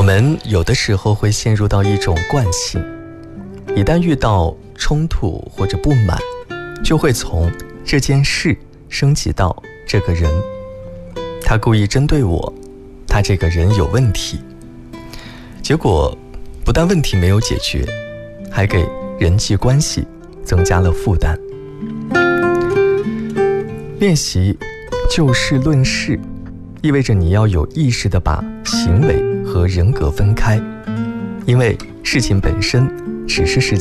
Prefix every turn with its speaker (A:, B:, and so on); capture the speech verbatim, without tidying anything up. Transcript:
A: 们有的时候会陷入到一种惯性，一旦遇到冲突或者不满，就会从这件事升级到这个人，他故意针对我，他这个人有问题。结果不但问题没有解决，还给人际关系增加了负担。练习就事论事，意味着你要有意识地把行为和人格分开，因为事情本身只是事情